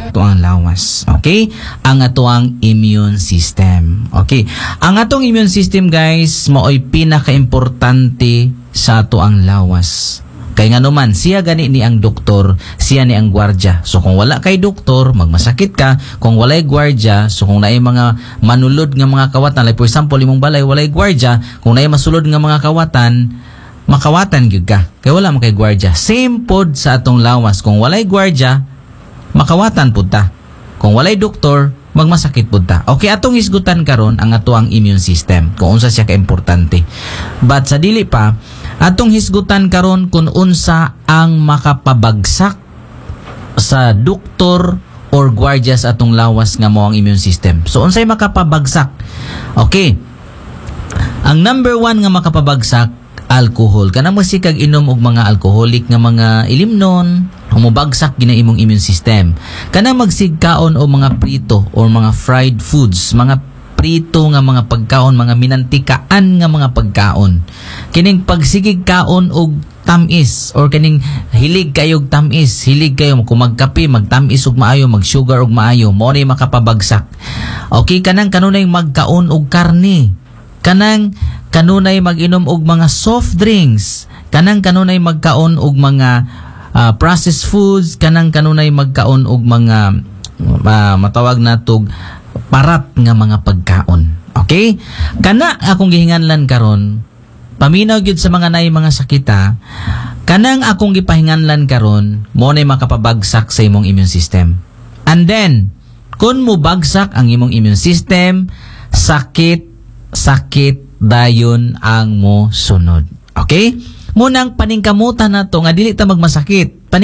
Ito ang lawas. Okay? Ang atuang immune system. Okay? Ang atong immune system, guys, mao'y pinaka-importante sa ato ang lawas. Kaya nga naman, siya gani ni ang doktor, siya ni ang gwardya. So kung wala kay doktor, magmasakit ka. Kung walay gwardya, so kung naay mga manulod nga mga kawatan, like for example, imong balay, walay gwardya, kung naay masulod nga mga kawatan, makawatan gyud ka. Kaya wala man kay gwardya. Same pod sa atong lawas. Kung walay gwardya, makawatan pud ta. Kung walay doktor, magmasakit pud ta. Okay, atong hisgutan karon ang ato ang immune system. Kung unsa siya ka importante. But sa dili pa, atong hisgutan karon kung unsa ang makapabagsak sa doktor or gwardya sa atong lawas nga mao ang immune system. So unsay makapabagsak? Okay. Ang number 1 nga makapabagsak, alcohol. Kana mo sikag inom og mga alcoholic nga mga ilimnon, humubagsak gina imong immune system. Kana magsigkaon o mga prito or mga fried foods, mga prito nga mga pagkaon, mga minantikaan nga mga pagkaon. Kining pagsigig kaon og tamis or kining hilig kayo og tamis, hilig kayo kung magkape, magtamis og maayo, magsugar og maayo, mo ni makapabagsak. Okay, kanang kanunay magkaon og karne. Kanang kanunay mag-inom og mga soft drinks. Kanang kanunay magkaon og mga processed foods, kanang kanunay magkaon og mga matawag natog parat nga mga pagkaon. Okay? Kana akong gihinganlan karon, paminaw gyud sa mga nay mga sakita, kanang akong gipahinganlan karon, mo nay makapabagsak sa imong immune system. And then, kun mo bagsak ang imong immune system, sakit dayon ang mo sunod. Okay? Munang paningkamutan nato nga dili ta magmasakit.